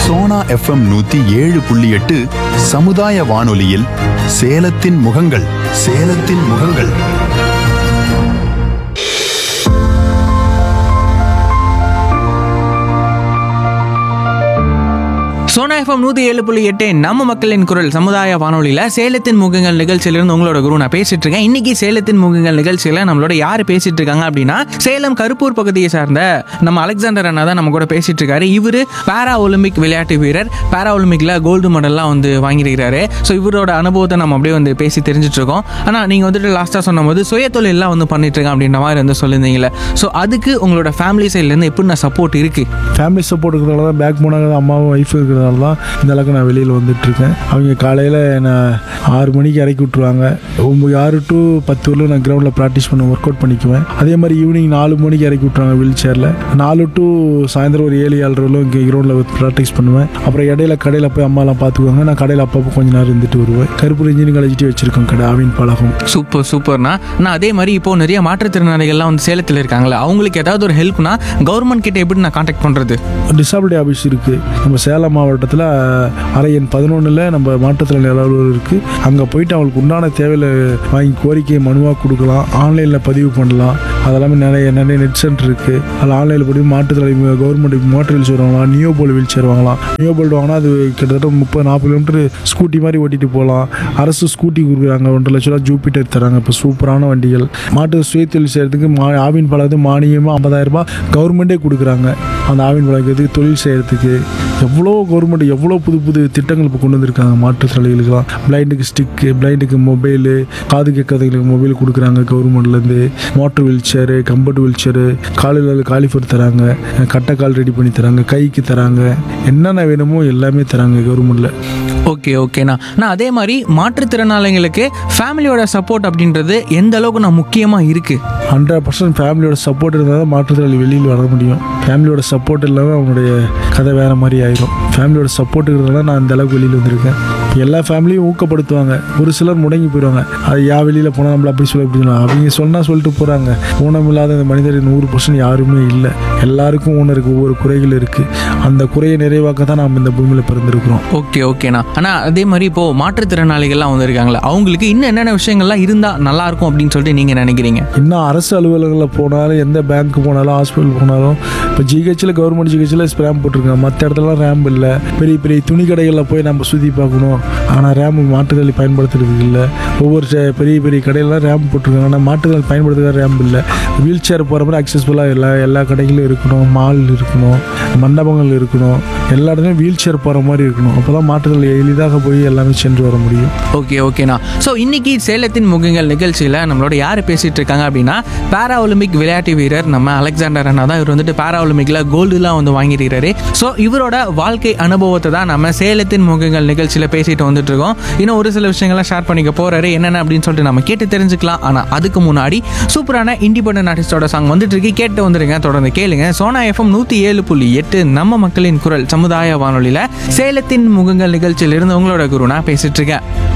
Sona FM 107.8 சமுதாய வானொலியில் சேலத்தின் முகங்கள் சேலத்தின் முகங்கள். சோனா எஃப்எம் 107.8 நம்ம மக்களின் குரல் சமுதாய வானொலியில் சேலத்தின் முகங்கள் நிகழ்ச்சியிலிருந்து உங்களோட குரு நான் பேசிட்டு இருக்கேன். இன்னைக்கு சேலத்தின் முகங்கள் நிகழ்ச்சியில் நம்மளோட யார் பேசிட்டு இருக்காங்க அப்படின்னா, சேலம் கருப்பூர் பகுதியை சார்ந்த நம்ம அலெக்சாண்டர் அண்ணா தான் நம்ம கூட பேசிட்டு இருக்காரு. இவர் பாரா ஒலிம்பிக் விளையாட்டு வீரர், பாரா ஒலிம்பிக்ல கோல்டு மெடல்லாம் வந்து வாங்கியிருக்கிறாரு. ஸோ இவரோட அனுபவத்தை நம்ம அப்படியே வந்து பேசி தெரிஞ்சுட்டு இருக்கோம். ஆனால் நீங்கள் வந்துட்டு லாஸ்ட்டாக சொன்னபோது சுய தொழிலெல்லாம் வந்து பண்ணிட்டு இருக்கேன் அப்படின்ற மாதிரி வந்து சொல்லியிருந்தீங்களே, ஸோ அதுக்கு உங்களோட ஃபேமிலி சைட்லேருந்து எப்படி நான் சப்போர்ட் இருக்கு? ஃபேமிலி சப்போர்ட் இருக்கிறதால தான், பேக் போனாங்க அம்மாவும் ஒய்ஃபு இருக்கிறதால தான் இந்த அளவுக்கு நான் வெளியில் வந்துட்டுருக்கேன். அவங்க காலையில் என்னை 6 மணிக்கு இறக்கி விட்ருவாங்க. 6 to 10 வரலும் நான் கிரவுண்டில் ப்ராக்டிஸ் பண்ண ஒர்க் அவுட் பண்ணிக்குவேன். அதே மாதிரி ஈவினிங் 4 மணிக்கு இறக்கி விட்ருவாங்க வீல் சேரில். 4 to சாயந்தரம் ஒரு 7-7 வரலும் இங்கே கிரவுண்டில் ப்ராக்டிஸ் பண்ணுவேன். அப்புறம் இடையில கடையில் போய் அம்மாலாம் பார்த்துக்குவாங்க. நான் கடையில் அப்பப்போ கொஞ்ச நேரம் இருந்துட்டு வருவேன். கருப்பூர் இன்ஜினியரிங் காலேஜ்ட்டு வச்சிருக்கோம் கடை, ஆவின் பழகம். சூப்பர்ண்ணா. நான் அதே மாதிரி இப்போ நிறைய மாற்றுத்திறனாளிகள்லாம் வந்து சேலத்தில் இருக்காங்களே, அவங்களுக்கு ஏதாவது ஒரு ஹெல்ப்னா கவர்மெண்ட் கிட்ட எப்படி நான் கான்டாக்ட் பண்ணுறது? டிசாபிலிட்டி ஆஃபீஸ் இருக்குது நம்ம சேலம் மாவட்டத்தில். அரை எண் 11 நம்ம மாற்றுத்திறனாளி அலுவலகம் இருக்குது. அங்கே போயிட்டு அவங்களுக்கு உண்டான தேவையில் வாங்கி கோரிக்கை மனுவாக கொடுக்கலாம். ஆன்லைனில் பதிவு பண்ணலாம். அதெல்லாமே நிறைய நெட் சென்டர் இருக்குது. அதில் ஆன்லைனில் பதிவு மாற்றுத்திறனாளி கவர்மெண்ட் மோட்டர் வீல் சேர் வாங்கலாம், நியோபோல் வீல் சேர் வாங்கலாம். நியோபோல்ட் வாங்கினா அது கிட்டத்தட்ட 30-40 கிலோமீட்டர் ஸ்கூட்டி மாதிரி ஓட்டிட்டு போகலாம். அரசு ஸ்கூட்டி கொடுக்குறாங்க, 1.5 லட்ச ரூபா ஜூபிட்டர் தராங்க. இப்போ சூப்பரான வண்டிகள். மாட்டு சுயதொழில் செய்கிறதுக்கு ஆவின் பழகத்துக்கு மானியமாக 50,000 ரூபாய் கவர்மெண்ட்டே கொடுக்குறாங்க. அந்த ஆவின் பழகத்துக்கு தொழில் செய்கிறதுக்கு எவ்வளோ கவர்மெண்ட் எவ்வளோ புது புது திட்டங்கள் இப்போ கொண்டு வந்திருக்காங்க. மாற்றுத்திறனாளிகளுக்கெல்லாம் பிளைண்டுக்கு ஸ்டிக்கு, பிளைண்டுக்கு மொபைலு, காது கேட்காதவங்களுக்கு மொபைல் கொடுக்குறாங்க கவர்மெண்ட்லேருந்து. மோட்டர் வீல் சேரு, கம்பர்ட் வீல் சேரு, காலில் காலிஃபர் தராங்க, கட்டைக்கால் ரெடி பண்ணி தராங்க, கைக்கு தராங்க, என்னென்ன வேணுமோ எல்லாமே தராங்க கவர்மெண்ட்டில். ஓகேண்ணா. நான் அதே மாதிரி மாற்றுத்திறனாளிகளுக்கு ஃபேமிலியோட சப்போர்ட் அப்படின்றது எந்த அளவுக்கு நான் முக்கியமாக இருக்குது? 100% ஃபேமிலியோட சப்போர்ட் இருந்தால் தான் மாற்றுத்திறனாளி வெளியில் வர முடியும். ஃபேமிலியோட சப்போர்ட் இல்லாமல் அவங்களுடைய கதை வேறு மாதிரி ஆயிரும். ஃபேமிலியோட சப்போர்ட் இருக்கிறதால நான் இந்த அளவுக்கு வெளியில் வந்திருக்கேன். எல்லா ஃபேமிலியும் ஊக்கப்படுத்துவாங்க. ஒரு சிலர் முடங்கி போயிடுவாங்க. அது வெளியில் போனால் நம்மள அப்படி சொல்ல இப்படி சொல்லலாம், அவங்க சொன்னால் சொல்லிட்டு போகிறாங்க. ஊனம் இல்லாத இந்த மனிதர் 100% யாருமே இல்லை. எல்லாருக்கும் ஊனம் இருக்குது, ஒவ்வொரு குறைகள் இருக்குது. அந்த குறையை நிறைவாக்க தான் நாம் இந்த பூமியில் பிறந்திருக்கிறோம். ஓகேண்ணா. ஆனால் அதே மாதிரி இப்போது மாற்றுத்திறனாளிகள்லாம் வந்திருக்காங்களே, அவங்களுக்கு இன்னும் என்னென்ன விஷயங்கள்லாம் இருந்தால் நல்லாயிருக்கும் அப்படின்னு சொல்லிட்டு நீங்கள் நினைக்கிறீங்க? இன்னும் அரசு அலுவலகங்களில் போனாலும், எந்த பேங்க்கு போனாலும், ஹாஸ்பிட்டல் போனாலும், இப்போ ஜிஹெச்சில் கவர்மெண்ட் ஜிஹெச்சில் ரேம்ப் போட்டிருக்காங்க. மற்ற இடத்துலலாம் ரேம்ப் இல்லை. பெரிய பெரிய துணி கடைகளில் போய் நம்ம சுற்றி பார்க்கணும். ஆனால் ரேம்பு மாற்றுத்திறனாளி பயன்படுத்துறதுக்கு இல்லை. ஒவ்வொரு பெரிய பெரிய கடையிலாம் ரேம்ப் போட்டிருக்காங்க. ஆனால் மாற்றுத்திறனாளி பயன்படுத்துகிற ரேம்ப் இல்லை. வீல் சேர் போகிற மாதிரி அக்சஸ்ஃபுல்லாக எல்லா கடைகளும் இருக்கணும். மால் இருக்கணும், மண்டபங்கள் இருக்கணும். எல்லா இடத்துலையும் வீல் சேர் போகிற மாதிரி இருக்கணும். அப்போ தான் மாற்றுத்திறனாளி எளிதாக போய் எல்லாமே சென்று வர முடியும். ஓகேண்ணா. ஸோ இன்னைக்கு சேலத்தின் முகங்கள் நிகழ்ச்சியில் நம்மளோட யார் பேசிகிட்டு இருக்காங்க அப்படின்னா, பாரா ஒலிம்பிக் விளையாட்டு வீரர் நம்ம அலெக்சாண்டர் அண்ணா தான். இவர் வந்துட்டு பாரா ஒலிம்பிக்கில் கோல்டுலாம் வந்து வாங்கியிருக்காரு. ஸோ இவரோட வாழ்க்கை அனுபவத்தை தான் நம்ம சேலத்தின் முகங்கள் நிகழ்ச்சியில் பேசிட்டு வந்துட்டு இருக்கோம். இன்னும் ஒரு சில விஷயங்கள்லாம் ஷேர் பண்ணிக்க போறாரு, என்னென்ன அப்படின்னு சொல்லிட்டு நம்ம கேட்டு தெரிஞ்சுக்கலாம். ஆனால் அதுக்கு முன்னாடி சூப்பரான இண்டிபெண்டன்ட் ஆர்டிஸ்டோட சாங் வந்துட்டு இருக்கு, கேட்டு வந்துருங்க. தொடர்ந்து கேளுங்க. சோனா எஃப்எம் 107.8 நம்ம மக்களின் குரல் சமுதாய வானொலியில் சேலத்தின் முகங்கள் நிகழ்ச்சியிலிருந்து உங்களோட குரு நான் பேசிட்டு இருக்கேன்.